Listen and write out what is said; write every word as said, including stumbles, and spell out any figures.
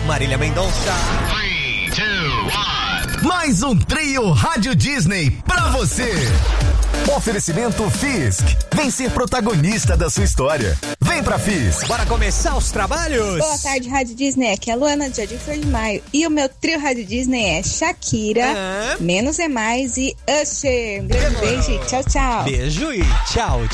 Marília Mendonça. three, two, one. Mais um trio Rádio Disney pra você. Oferecimento Fisk. Vem ser protagonista da sua história. Vem pra Fisk. Bora começar os trabalhos? Boa tarde, Rádio Disney. Aqui é a Luana, de Jardim Flor de Maio. E o meu trio Rádio Disney é Shakira, Ah. Menos é Mais e Usher. Um grande beijo e tchau, tchau. Beijo e tchau.